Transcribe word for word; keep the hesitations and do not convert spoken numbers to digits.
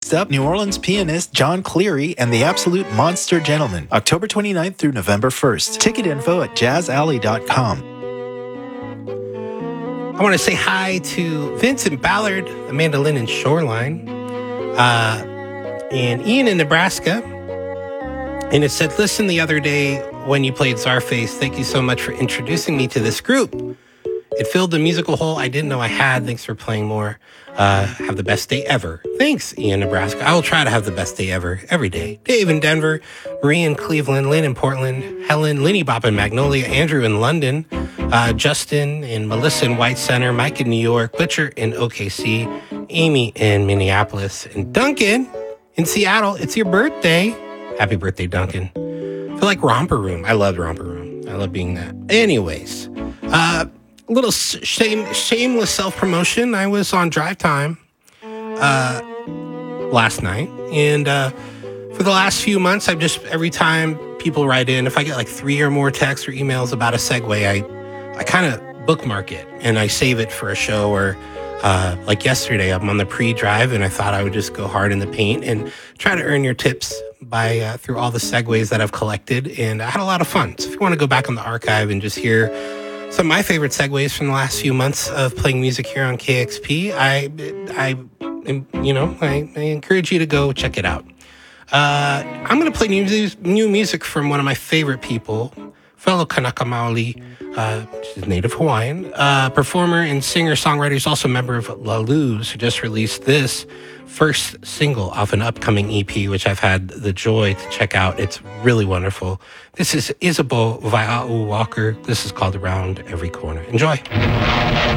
Next up, New Orleans pianist John Cleary and the Absolute Monster Gentlemen, October twenty-ninth through November first. Ticket info at jazz alley dot com. I want to say hi to Vincent Ballard, Amanda Lynn in Shoreline, uh, and Ian in Nebraska. And it said, listen, the other day when you played Czarface, thank you so much for introducing me to this group. It filled the musical hole I didn't know I had. Thanks for playing more. Uh, have the best day ever. Thanks, Ian, Nebraska. I will try to have the best day ever every day. Dave in Denver, Marie in Cleveland, Lynn in Portland, Helen, Linny Bop in Magnolia, Andrew in London, uh, Justin and Melissa in White Center, Mike in New York, Butcher in O K C, Amy in Minneapolis, and Duncan in Seattle. It's your birthday. Happy birthday, Duncan. I feel like Romper Room. I love Romper Room. I love being that. Anyways, uh, a little shame, shameless self-promotion. I was on Drive Time uh, last night. And uh, for the last few months, I've just, every time people write in, if I get like three or more texts or emails about a segue, I, I kind of bookmark it and I save it for a show. Or uh, like yesterday, I'm on the pre-drive and I thought I would just go hard in the paint and try to earn your tips by uh, through all the segues that I've collected. And I had a lot of fun. So if you want to go back on the archive and just hear some of my favorite segues from the last few months of playing music here on K X P, I, I, you know, I, I encourage you to go check it out. Uh, I'm going to play new, new music from one of my favorite people, fellow Kanaka Maoli, uh, which is native Hawaiian, uh, performer and singer-songwriter. He's also a member of La Luz, who just released this first single off an upcoming E P, which I've had the joy to check out. It's really wonderful. This is Isabeau Vaia'u Walker. This is called Around Every Corner. Enjoy.